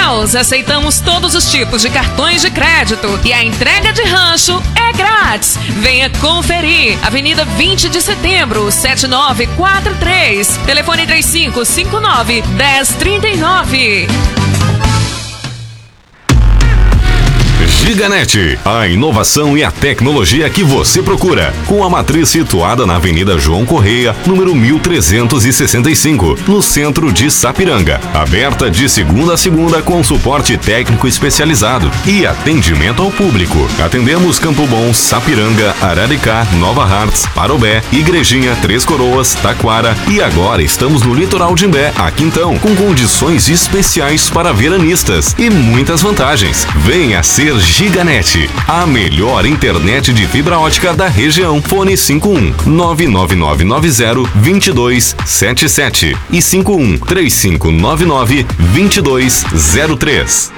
Graus, aceitamos todos os tipos de cartões de crédito e a entrega de rancho é grátis. Venha conferir. Avenida 20 de Setembro, 7943. Telefone 3559-1039. Giganet, a inovação e a tecnologia que você procura, com a matriz situada na Avenida João Correia, número 1365, no centro de Sapiranga. Aberta de segunda a segunda com suporte técnico especializado e atendimento ao público. Atendemos Campo Bom, Sapiranga, Araricá, Nova Hartz, Parobé, Igrejinha, Três Coroas, Taquara e agora estamos no litoral de Imbé, aqui então, com condições especiais para veranistas e muitas vantagens. Venha ser Giganet, a melhor internet de fibra ótica da região. Fone 51 99990-2277 e 51 3599-2203.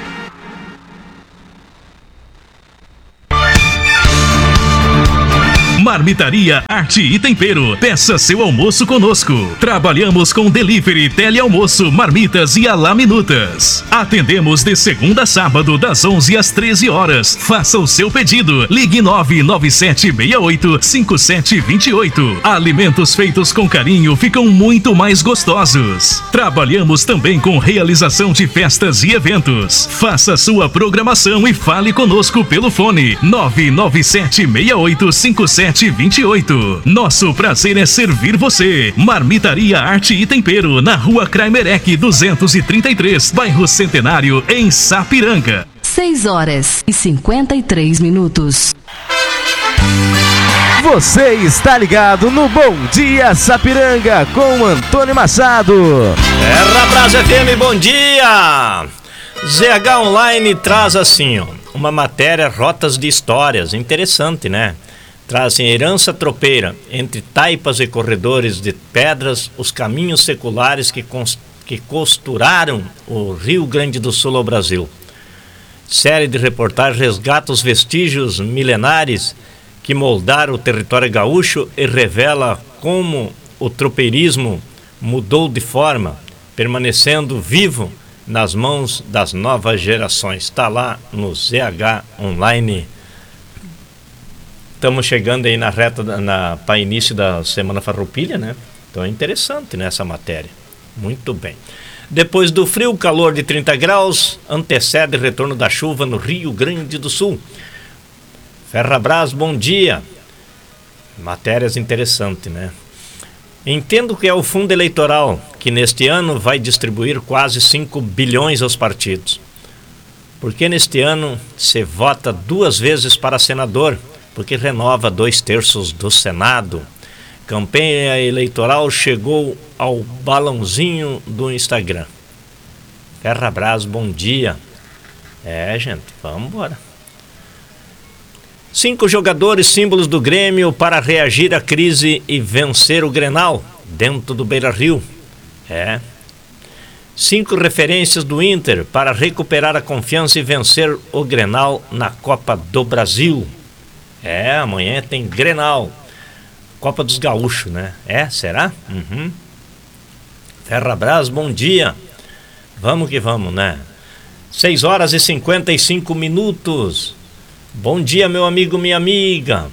Marmitaria Arte e Tempero. Peça seu almoço conosco. Trabalhamos com delivery, telealmoço, marmitas e alaminutas. Atendemos de segunda a sábado, das 11 às 13 horas. Faça o seu pedido. Ligue 99768-5728. Alimentos feitos com carinho ficam muito mais gostosos. Trabalhamos também com realização de festas e eventos. Faça sua programação e fale conosco pelo fone 99768-5728. Nosso prazer é servir você. Marmitaria Arte e Tempero, na Rua Kraimerek 233, bairro Centenário, em Sapiranga. 6h53. Você está ligado no Bom Dia Sapiranga com Antônio Machado. Terra Brasa FM, bom dia! ZH Online traz assim, uma matéria, rotas de histórias, interessante, né? Trazem herança tropeira, entre taipas e corredores de pedras, os caminhos seculares que costuraram o Rio Grande do Sul ao Brasil. Série de reportagens resgata os vestígios milenares que moldaram o território gaúcho e revela como o tropeirismo mudou de forma, permanecendo vivo nas mãos das novas gerações. Está lá no ZH Online. Estamos chegando aí na reta, para início da Semana Farroupilha, né? Então é interessante, né, essa matéria. Muito bem. Depois do frio, calor de 30 graus, antecede o retorno da chuva no Rio Grande do Sul. Ferrabras, bom dia. Matérias interessantes, né? Entendo que é o fundo eleitoral, que neste ano vai distribuir quase 5 bilhões aos partidos. Porque neste ano se vota 2 vezes para senador, porque renova 2/3 do Senado. Campanha eleitoral chegou ao balãozinho do Instagram. Ferrabras, bom dia. Gente, vamos embora. 5 jogadores símbolos do Grêmio para reagir à crise e vencer o Grenal dentro do Beira-Rio. 5 referências do Inter para recuperar a confiança e vencer o Grenal na Copa do Brasil. Amanhã tem Grenal. Copa dos Gaúchos, né? Será? Ferrabras, bom dia. Vamos que vamos, né? 6h55. Bom dia, meu amigo, minha amiga.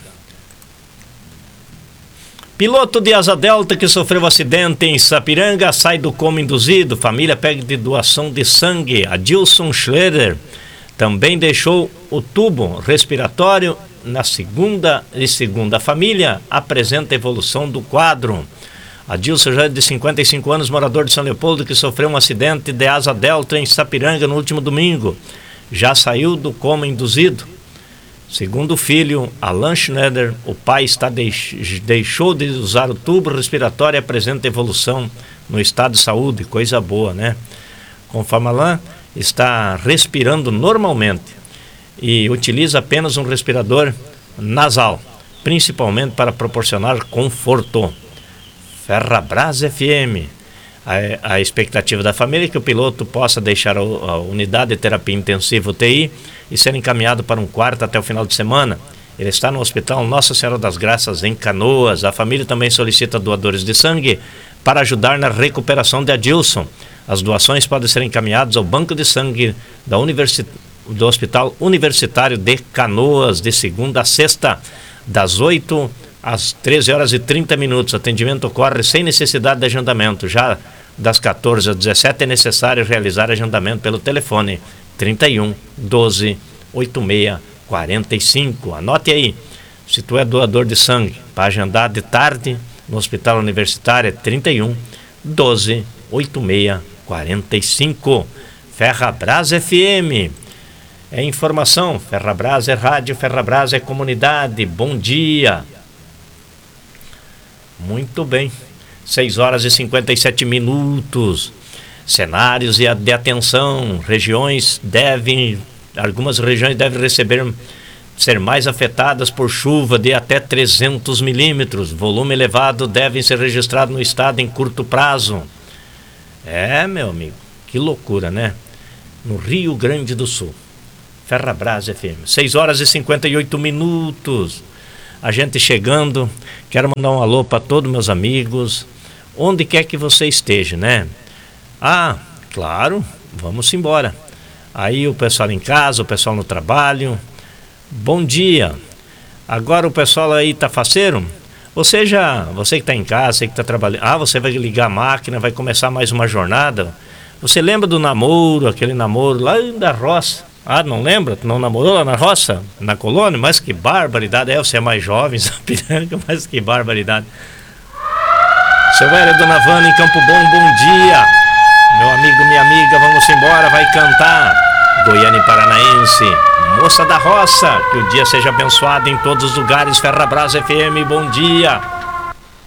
Piloto de asa delta que sofreu acidente em Sapiranga sai do coma induzido. Família pede de doação de sangue. Adilson Schroeder também deixou o tubo respiratório na segunda. A família apresenta evolução do quadro. Adilson, já de 55 anos, morador de São Leopoldo, que sofreu um acidente de asa delta em Sapiranga no último domingo. Já saiu do coma induzido. Segundo o filho, Alan Schneider, o pai deixou de usar o tubo respiratório e apresenta evolução no estado de saúde. Coisa boa, né? Conforme Alan, está respirando normalmente e utiliza apenas um respirador nasal, principalmente para proporcionar conforto. Ferrabras FM. A expectativa da família é que o piloto possa deixar a unidade de terapia intensiva UTI e ser encaminhado para um quarto até o final de semana. Ele está no Hospital Nossa Senhora das Graças, em Canoas. A família também solicita doadores de sangue para ajudar na recuperação de Adilson. As doações podem ser encaminhadas ao Banco de Sangue do Hospital Universitário de Canoas, de segunda a sexta, das 8 às 13 horas e 30 minutos. Atendimento ocorre sem necessidade de agendamento. Já das 14 às 17 é necessário realizar agendamento pelo telefone 31 12 86 45. Anote aí, se tu é doador de sangue, para agendar de tarde no Hospital Universitário é 31 12 86 45. Ferrabras FM é informação, Ferrabras é rádio, Ferrabras é comunidade. Bom dia. Muito bem, 6 horas e 57 minutos. Cenários de atenção, algumas regiões devem ser mais afetadas por chuva de até 300 milímetros. Volume elevado deve ser registrado no estado em curto prazo. Meu amigo, que loucura, né? No Rio Grande do Sul. Ferrabras FM, 6 horas e 58 minutos. A gente chegando, quero mandar um alô para todos meus amigos, onde quer que você esteja, né? Claro, vamos embora. Aí o pessoal em casa, o pessoal no trabalho, bom dia. Agora o pessoal aí tá faceiro? Você que está em casa, você que está trabalhando, você vai ligar a máquina, vai começar mais uma jornada. Você lembra do namoro, aquele namoro lá da roça? Não lembra? Tu não namorou lá na roça, na colônia? Mas que barbaridade. Você é mais jovem, Sapiranga, mas que barbaridade. Seu Hélio, Dona Vana, em Campo Bom, bom dia. Meu amigo, minha amiga, vamos embora, vai cantar. Goiânia e Paranaense, Moça da Roça, que o dia seja abençoado em todos os lugares. Ferrabras FM, bom dia.